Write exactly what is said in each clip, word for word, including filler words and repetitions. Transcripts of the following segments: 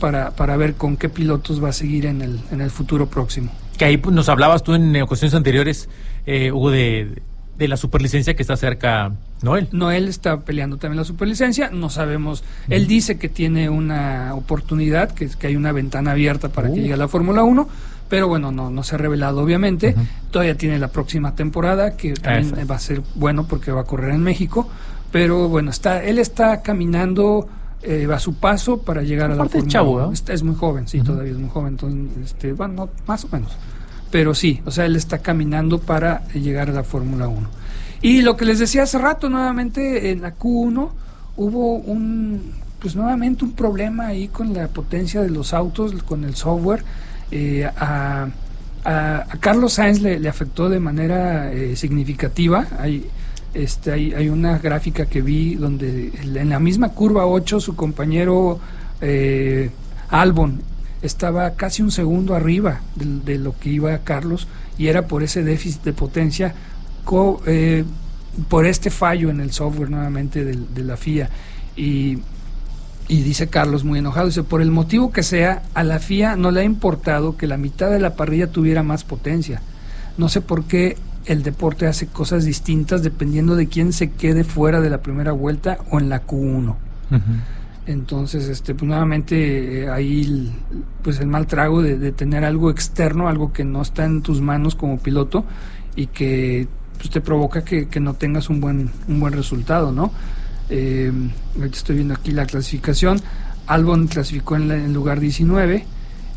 para, para ver con qué pilotos va a seguir en el, en el futuro próximo. Que ahí pues, nos hablabas tú en ocasiones anteriores, eh, Hugo, de, de la superlicencia que está cerca Noel. Noel está peleando también la superlicencia, no sabemos, uh-huh. Él dice que tiene una oportunidad, que, que hay una ventana abierta para uh. que llegue a la Fórmula uno, pero bueno, no, no se ha revelado obviamente, uh-huh. Todavía tiene la próxima temporada, que también Eso. va a ser bueno porque va a correr en México, pero bueno, está él está caminando eh, a su paso para llegar a la Fórmula chavo, uno. ¿no? Está, es muy joven, sí, uh-huh. Todavía es muy joven, entonces, este, bueno, no, más o menos. Pero sí, o sea, él está caminando para llegar a la Fórmula uno. Y lo que les decía hace rato, nuevamente en la Q uno hubo un, pues nuevamente un problema ahí con la potencia de los autos, con el software. Eh, a, a, a Carlos Sainz le, le afectó de manera eh, significativa. Hay, este, hay, hay una gráfica que vi donde en la misma curva ocho su compañero eh, Albon estaba casi un segundo arriba de, de lo que iba Carlos, y era por ese déficit de potencia, co, eh, por este fallo en el software nuevamente de, de la F I A. Y, y dice Carlos muy enojado, dice, por el motivo que sea, a la F I A no le ha importado que la mitad de la parrilla tuviera más potencia. No sé por qué el deporte hace cosas distintas dependiendo de quién se quede fuera de la primera vuelta o en la Q uno. Uh-huh. Entonces, este, pues nuevamente eh, ahí pues el mal trago de, de tener algo externo, algo que no está en tus manos como piloto y que pues, te provoca que, que no tengas un buen un buen resultado, ¿no? Eh, ahorita estoy viendo aquí la clasificación. Albon clasificó en, la, en lugar diecinueve,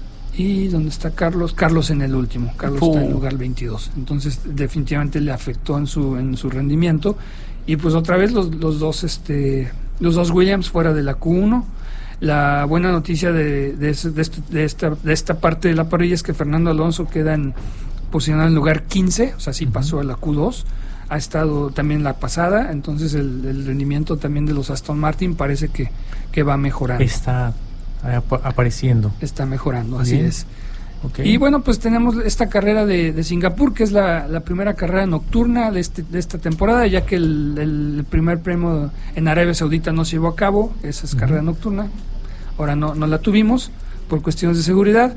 y ¿dónde está Carlos? Carlos en el último. Carlos uh. está en lugar veintidós. Entonces, definitivamente le afectó en su en su rendimiento. Y pues otra vez los, los dos este los dos Williams fuera de la Q uno. La buena noticia de, de, de, este, de, esta, de esta parte de la parrilla es que Fernando Alonso queda en, posicionado en lugar quince, o sea, sí uh-huh. pasó a la Q dos, ha estado también la pasada, entonces el, el rendimiento también de los Aston Martin parece que, que va mejorando. Está ap- apareciendo. Está mejorando, así Bien. es. Okay. Y bueno, pues tenemos esta carrera de, de Singapur, que es la, la primera carrera nocturna de, este, de esta temporada, ya que el, el primer premio en Arabia Saudita no se llevó a cabo, esa es uh-huh. carrera nocturna, ahora no, no la tuvimos por cuestiones de seguridad,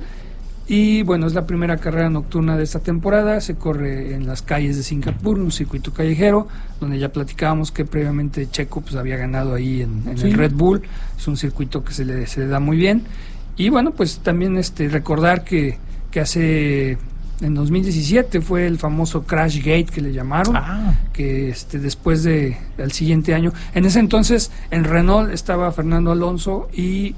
y bueno, es la primera carrera nocturna de esta temporada, se corre en las calles de Singapur, un circuito callejero, donde ya platicábamos que previamente Checo pues había ganado ahí en, en sí. el Red Bull, es un circuito que se le, se le da muy bien. Y bueno, pues también este recordar que, que hace en dos mil diecisiete fue el famoso Crash Gate que le llamaron, ah. que este después de al siguiente año, en ese entonces en Renault estaba Fernando Alonso y,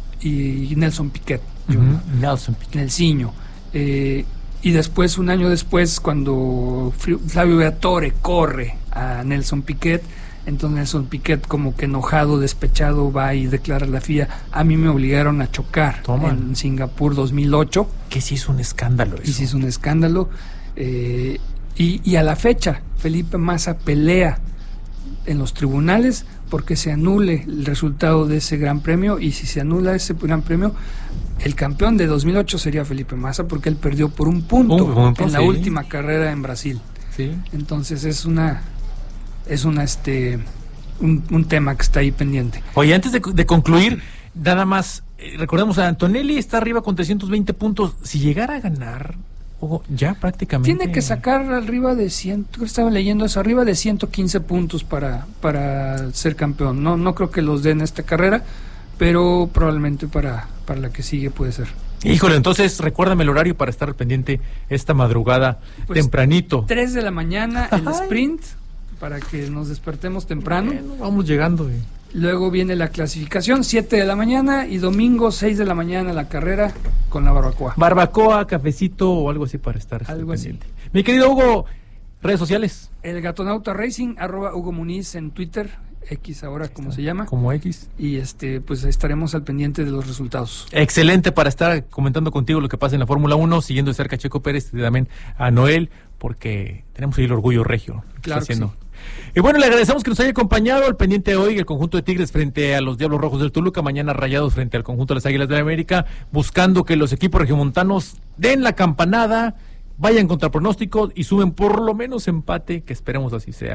y Nelson Piquet, uh-huh. Nelson Piquet. Nelsinho. Eh, y después, un año después, cuando Flavio Briatore corre a Nelson Piquet, entonces Nelson Piquet, como que enojado, despechado, va y declara a la F I A, a mí me obligaron a chocar Toma. en Singapur dos mil ocho. Que sí hizo un escándalo eso. Y sí hizo un escándalo. Eh, y, y a la fecha, Felipe Massa pelea en los tribunales porque se anule el resultado de ese gran premio, y si se anula ese gran premio, el campeón de dos mil ocho sería Felipe Massa, porque él perdió por un punto, un punto en la sí. última carrera en Brasil. Sí. Entonces es una... es una este un, un tema que está ahí pendiente. Oye, antes de, de concluir, nada más, eh, recordemos, a Antonelli está arriba con trescientos veinte puntos. Si llegara a ganar, oh, ya prácticamente... Tiene que sacar arriba de cien, estaba leyendo eso, arriba de ciento quince puntos para, para ser campeón. No, no creo que los den esta carrera, pero probablemente para, para la que sigue puede ser. Híjole, entonces recuérdame el horario para estar al pendiente esta madrugada, pues, tempranito. tres de la mañana el sprint, para que nos despertemos temprano. Bueno, vamos llegando. Eh. Luego viene la clasificación, siete de la mañana, y domingo, seis de la mañana, la carrera con la barbacoa. Barbacoa, cafecito o algo así para estar algo pendiente. Así. Mi querido Hugo, redes sociales. El Gatonauta Racing, arroba Hugo Muniz en Twitter, X ahora como se llama. Como X. Y este pues estaremos al pendiente de los resultados. Excelente para estar comentando contigo lo que pasa en la Fórmula uno, siguiendo de cerca a Checo Pérez y también a Noel, porque tenemos ahí el orgullo regio. Claro está haciendo. Sí. Y bueno, le agradecemos que nos haya acompañado al pendiente de hoy el conjunto de Tigres frente a los Diablos Rojos del Toluca, mañana Rayados frente al conjunto de las Águilas de la América, buscando que los equipos regiomontanos den la campanada, vayan contra pronósticos y suben por lo menos empate, que esperemos así sea.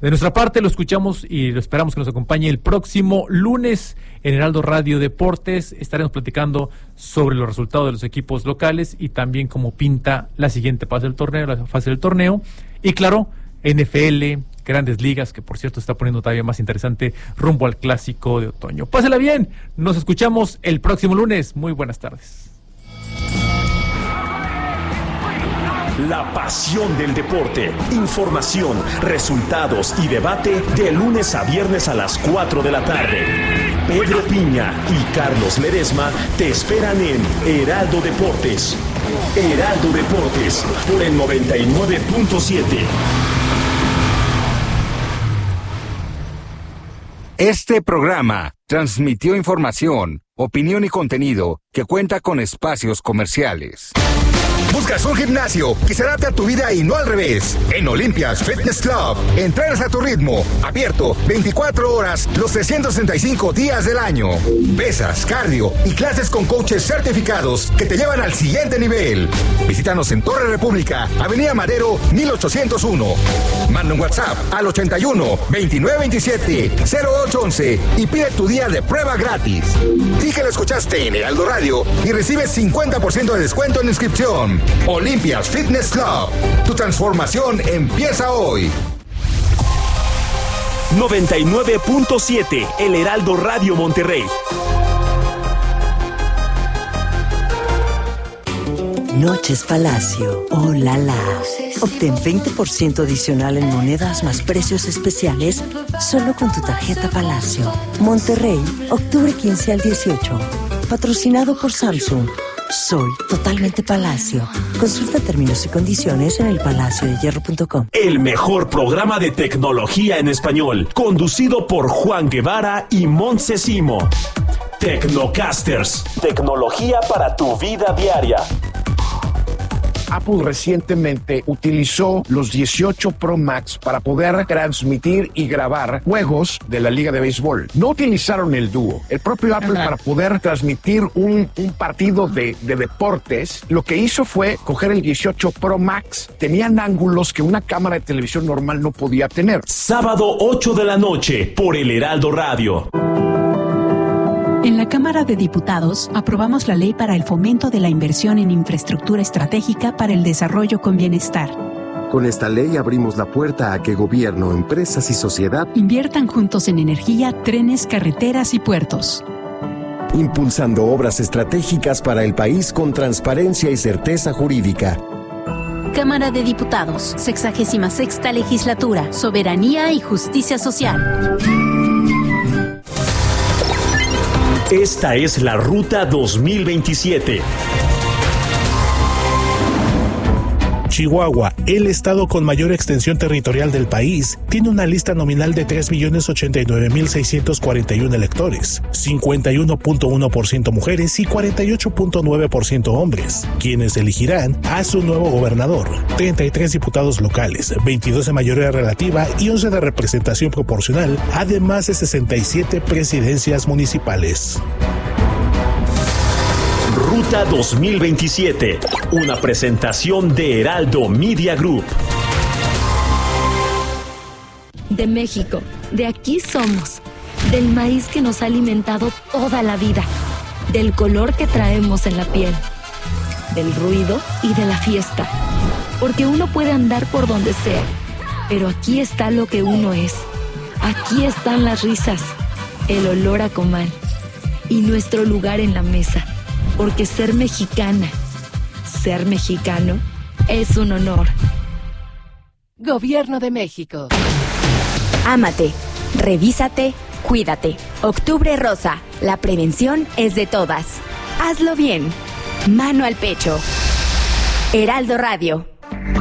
De nuestra parte, lo escuchamos y lo esperamos que nos acompañe el próximo lunes en Heraldo Radio Deportes. Estaremos platicando sobre los resultados de los equipos locales y también cómo pinta la siguiente fase del torneo, la fase del torneo. Y claro, N F L, Grandes Ligas, que por cierto está poniendo todavía más interesante rumbo al clásico de otoño. Pásela bien, nos escuchamos el próximo lunes. Muy buenas tardes. La pasión del deporte, información, resultados y debate de lunes a viernes a las cuatro de la tarde. Pedro Piña y Carlos Ledesma te esperan en Heraldo Deportes. Heraldo Deportes por el noventa y nueve punto siete. Este programa transmitió información, opinión y contenido que cuenta con espacios comerciales. ¿Buscas un gimnasio que se adapte a tu vida y no al revés? En Olympias Fitness Club, entrenas a tu ritmo, abierto veinticuatro horas, los trescientos sesenta y cinco días del año. Pesas, cardio y clases con coaches certificados que te llevan al siguiente nivel. Visítanos en Torre República, Avenida Madero, mil ochocientos uno. Manda un WhatsApp al ochenta y uno, veintinueve veintisiete, cero ocho once y pide tu día de prueba gratis. Di que lo escuchaste en Heraldo Radio y recibes cincuenta por ciento de descuento en inscripción. Olympias Fitness Club. Tu transformación empieza hoy. noventa y nueve punto siete, El Heraldo Radio Monterrey. Noches Palacio, oh la la. Obtén veinte por ciento adicional en monedas más precios especiales solo con tu tarjeta Palacio. Monterrey, octubre quince al dieciocho. Patrocinado por Samsung. Soy totalmente Palacio. Consulta términos y condiciones en el palacio de hierro punto com. El mejor programa de tecnología en español, conducido por Juan Guevara y Montse Simo. Tecnocasters, tecnología para tu vida diaria. Apple recientemente utilizó los dieciocho Pro Max para poder transmitir y grabar juegos de la Liga de Béisbol. No utilizaron el dúo. El propio Apple, para poder transmitir un, un partido de, de deportes, lo que hizo fue coger el dieciocho Pro Max. Tenían ángulos que una cámara de televisión normal no podía tener. Sábado ocho de la noche por el Heraldo Radio. En la Cámara de Diputados aprobamos la ley para el fomento de la inversión en infraestructura estratégica para el desarrollo con bienestar. Con esta ley abrimos la puerta a que gobierno, empresas y sociedad inviertan juntos en energía, trenes, carreteras y puertos. Impulsando obras estratégicas para el país con transparencia y certeza jurídica. Cámara de Diputados, sexagésima sexta legislatura, soberanía y justicia social. Esta es la Ruta dos mil veintisiete. Chihuahua, el estado con mayor extensión territorial del país, tiene una lista nominal de tres millones ochenta y nueve mil seiscientos cuarenta y uno electores, cincuenta y uno punto uno por ciento mujeres y cuarenta y ocho punto nueve por ciento hombres, quienes elegirán a su nuevo gobernador, treinta y tres diputados locales, veintidós de mayoría relativa y once de representación proporcional, además de sesenta y siete presidencias municipales. Ruta dos mil veintisiete, una presentación de Heraldo Media Group. De México, de aquí somos, del maíz que nos ha alimentado toda la vida, del color que traemos en la piel, del ruido y de la fiesta, porque uno puede andar por donde sea, pero aquí está lo que uno es, aquí están las risas, el olor a comal y nuestro lugar en la mesa. Porque ser mexicana, ser mexicano, es un honor. Gobierno de México. Ámate, revísate, cuídate. Octubre Rosa, la prevención es de todas. Hazlo bien. Mano al pecho. Heraldo Radio.